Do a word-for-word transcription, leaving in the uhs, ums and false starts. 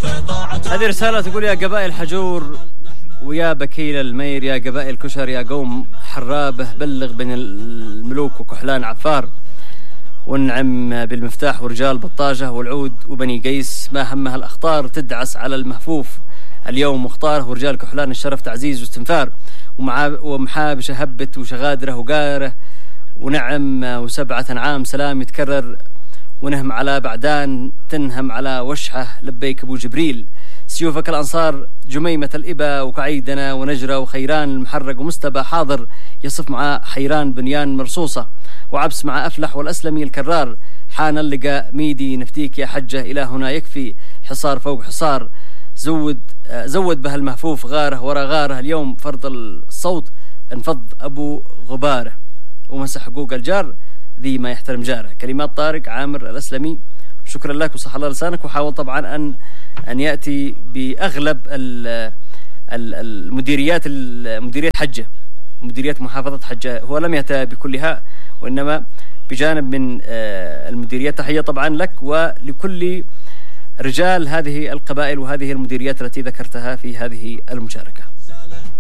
هذه رسالة تقول: يا قبائل حجور ويا بكيل المير، يا قبائل كشر، يا قوم حرابه، بلغ بين الملوك وكحلان عفار، وانعم بالمفتاح ورجال بطاجة والعود وبني قيس، ما همها الأخطار تدعس على المهفوف اليوم مختاره، ورجال كحلان الشرف تعزيز واستنفار، ومحابش هبت وشغادره وقاره، ونعم وسبعة عام سلام يتكرر، ونهم على بعدان تنهم على وشحه، لبيك أبو جبريل، سيوفك الأنصار جميمة الإبا وكعيدنا ونجرة وخيران المحرق ومستبى حاضر، يصف مع حيران بنيان مرصوصة، وعبس مع أفلح والأسلمي الكرار، حان اللقاء ميدي نفديك يا حجة، إلهنا يكفي حصار فوق حصار، زود زود بها المهفوف غاره ورا غاره، اليوم فرض الصوت انفض أبو غباره، ومسح حقوق الجار ذي ما يحترم جاره. كلمات طارق عامر الأسلمي، شكرا لك وصح الله لسانك. وحاول طبعا أن أن يأتي بأغلب المديريات مديرية حجة، مديريات محافظة حجة، هو لم يأتي بكلها وإنما بجانب من المديريات. تحية طبعا لك ولكل رجال هذه القبائل وهذه المديريات التي ذكرتها في هذه المشاركة.